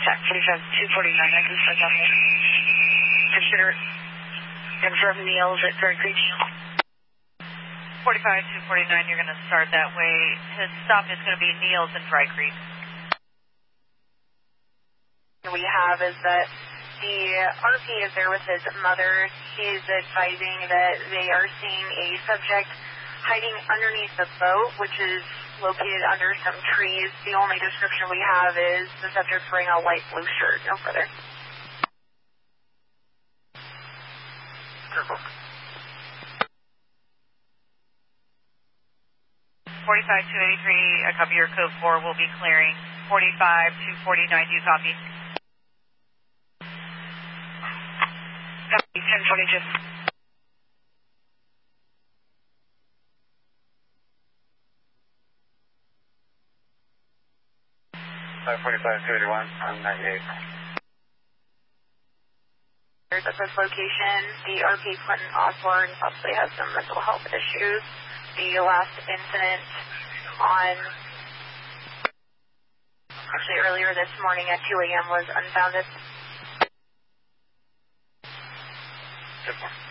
contact 45-249. I can start down there. Consider confirm Neil's at Dry Creek. 45-249, you're going to start that way. His stop is going to be Neil's and Dry Creek. We have is that the RP is there with his mother. He's advising that they are seeing a subject hiding underneath the boat, which is located under some trees. The only description we have is the subject wearing a light blue shirt. No further. 45-283, I copy your code 4, will be clearing. 45-249, do you copy? Copy, 1042. At this location, the RP Quentin Osborne possibly has some mental health issues. The last incident on, actually earlier this morning at 2 a.m. was unfounded. Good one.